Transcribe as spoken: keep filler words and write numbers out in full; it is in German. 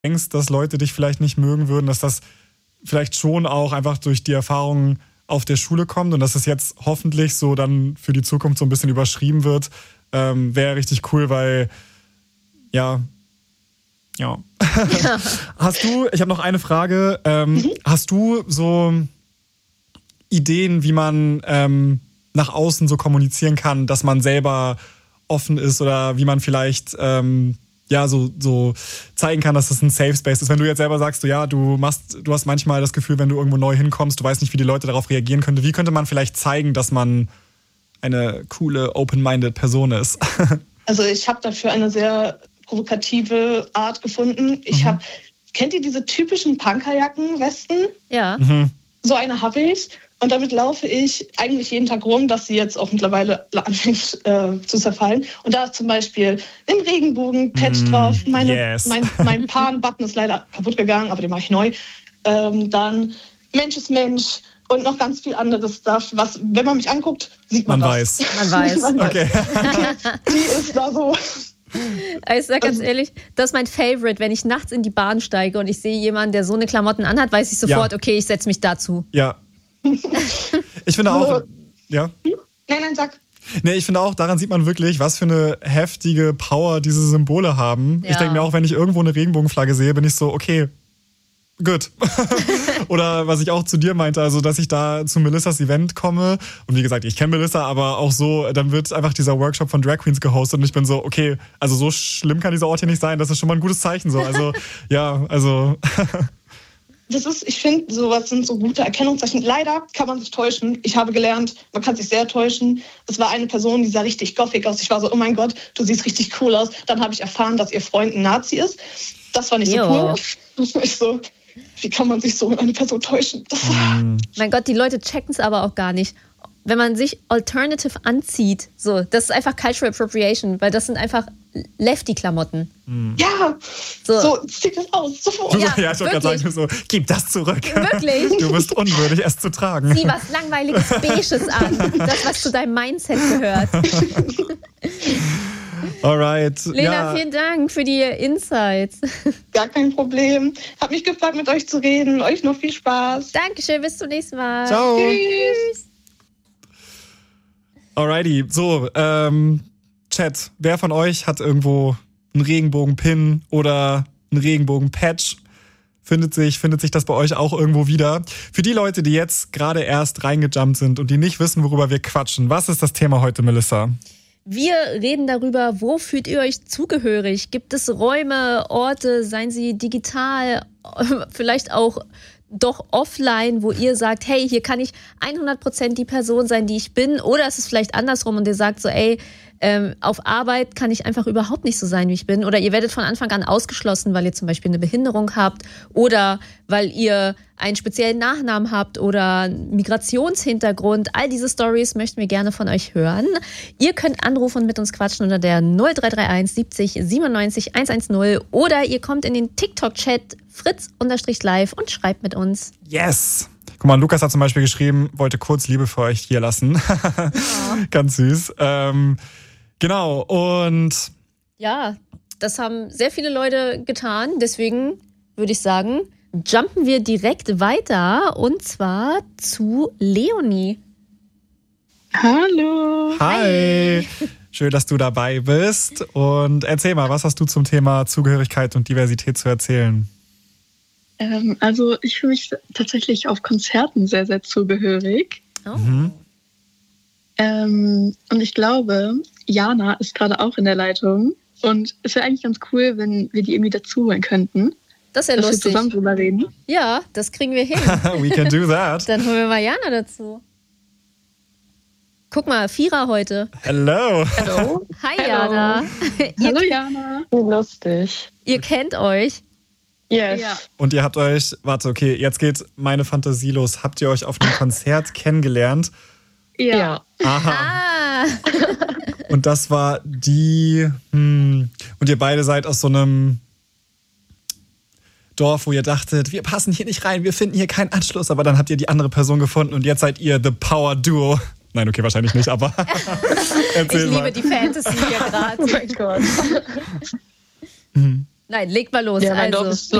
denkst, dass Leute dich vielleicht nicht mögen würden, dass das vielleicht schon auch einfach durch die Erfahrungen auf der Schule kommt und dass es jetzt hoffentlich so dann für die Zukunft so ein bisschen überschrieben wird, ähm, wäre richtig cool, weil ja, ja. ja. Hast du, ich habe noch eine Frage, ähm, mhm. hast du so Ideen, wie man ähm, nach außen so kommunizieren kann, dass man selber offen ist oder wie man vielleicht ähm, ja so so zeigen kann, dass das ein Safe Space ist. Wenn du jetzt selber sagst, so, ja, du machst, du hast manchmal das Gefühl, wenn du irgendwo neu hinkommst, du weißt nicht, wie die Leute darauf reagieren könnten. Wie könnte man vielleicht zeigen, dass man eine coole, open-minded Person ist? Also ich habe dafür eine sehr provokative Art gefunden. Ich mhm. habe, kennt ihr diese typischen Punkerjacken, Westen? Ja. Mhm. So eine habe ich. Und damit laufe ich eigentlich jeden Tag rum, dass sie jetzt auch mittlerweile anfängt äh, zu zerfallen. Und da ist zum Beispiel ein Regenbogen-Patch mm, drauf. Meine, yes. Mein, mein Pan-Button ist leider kaputt gegangen, aber den mache ich neu. Ähm, dann Mensch ist Mensch und noch ganz viel anderes Stuff, was, wenn man mich anguckt, sieht man, man das. Weiß. Man weiß. man weiß. Okay. Die, die ist da so... Ich sag ganz ehrlich, das ist mein Favorite, wenn ich nachts in die Bahn steige und ich sehe jemanden, der so eine Klamotten anhat, weiß ich sofort, ja. okay, ich setze mich dazu. Ja. Ich finde auch, ja. Nein, nein, sag. Nee, ich finde auch, daran sieht man wirklich, was für eine heftige Power diese Symbole haben. Ja. Ich denke mir auch, wenn ich irgendwo eine Regenbogenflagge sehe, bin ich so, okay, gut. Oder was ich auch zu dir meinte, also dass ich da zu Melissas Event komme und wie gesagt, ich kenne Melissa, aber auch so, dann wird einfach dieser Workshop von Drag Queens gehostet und ich bin so, okay, also so schlimm kann dieser Ort hier nicht sein, das ist schon mal ein gutes Zeichen so. Also, ja, also... Das ist, ich finde, sowas sind so gute Erkennungszeichen. Leider kann man sich täuschen. Ich habe gelernt, man kann sich sehr täuschen. Es war eine Person, die sah richtig gothic aus. Ich war so, oh mein Gott, du siehst richtig cool aus. Dann habe ich erfahren, dass ihr Freund ein Nazi ist. Das war nicht jo. so cool. Ich so, wie kann man sich so in eine Person täuschen? Das mm. Mein Gott, die Leute checken es aber auch gar nicht. Wenn man sich alternative anzieht, so, das ist einfach Cultural Appropriation, weil das sind einfach Lefty-Klamotten. Mm. Ja, so, so sieht das aus, sofort. Ja, ja, ich wollte gerade sagen, so, gib das zurück. Wirklich? Du bist unwürdig, es zu tragen. Sieh was Langweiliges, Beiges an. Das, was zu deinem Mindset gehört. Alright. Lena, ja. vielen Dank für die Insights. Gar kein Problem. Hab mich gefreut, mit euch zu reden. Euch noch viel Spaß. Dankeschön, bis zum nächsten Mal. Ciao. Tschüss. Alrighty, so, ähm, Chat, wer von euch hat irgendwo einen Regenbogen-Pin oder einen Regenbogen-Patch? Findet sich, findet sich das bei euch auch irgendwo wieder? Für die Leute, die jetzt gerade erst reingejumpt sind und die nicht wissen, worüber wir quatschen, was ist das Thema heute, Melissa? Wir reden darüber, wo fühlt ihr euch zugehörig? Gibt es Räume, Orte, seien sie digital, vielleicht auch doch offline, wo ihr sagt, hey, hier kann ich hundert Prozent die Person sein, die ich bin, oder ist es vielleicht andersrum und ihr sagt so, ey, ähm, auf Arbeit kann ich einfach überhaupt nicht so sein, wie ich bin, oder ihr werdet von Anfang an ausgeschlossen, weil ihr zum Beispiel eine Behinderung habt oder weil ihr einen speziellen Nachnamen habt oder einen Migrationshintergrund. All diese Stories möchten wir gerne von euch hören. Ihr könnt anrufen und mit uns quatschen unter der null drei drei eins siebzig siebenundneunzig hundertzehn oder ihr kommt in den TikTok-Chat fritz-live und schreibt mit uns. Yes! Guck mal, Lukas hat zum Beispiel geschrieben, wollte kurz Liebe für euch hier lassen. Ja. Ganz süß. Ähm, genau, und... Ja, das haben sehr viele Leute getan. Deswegen würde ich sagen, jumpen wir direkt weiter und zwar zu Leonie. Hallo. Hi. Schön, dass du dabei bist. Und erzähl mal, was hast du zum Thema Zugehörigkeit und Diversität zu erzählen? Ähm, also ich fühle mich tatsächlich auf Konzerten sehr, sehr zugehörig. Oh. Mhm. Ähm, und ich glaube, Jana ist gerade auch in der Leitung. Und es wäre eigentlich ganz cool, wenn wir die irgendwie dazu holen könnten. Das ist ja dass lustig. wir zusammen drüber reden. Ja, das kriegen wir hin. We can do that. Dann holen wir mal Jana dazu. Guck mal, Vierer heute. Hello. Hallo. Hi Hello. Jana. Hallo ihr, Jana. Lustig. ihr kennt euch. Yes. Ja. Und ihr habt euch, warte, okay, jetzt geht meine Fantasie los. Habt ihr euch auf einem Konzert kennengelernt? Ja. Ja. Aha. Ah. Und das war die, hm, und ihr beide seid aus so einem Dorf, wo ihr dachtet, wir passen hier nicht rein, wir finden hier keinen Anschluss, aber dann habt ihr die andere Person gefunden und jetzt seid ihr The Power Duo. Nein, okay, wahrscheinlich nicht, aber erzähl Ich liebe mal. die Fantasy hier gerade. Oh mein Gott. Mhm. Nein, leg mal los. Ja, mein also. Dorf ist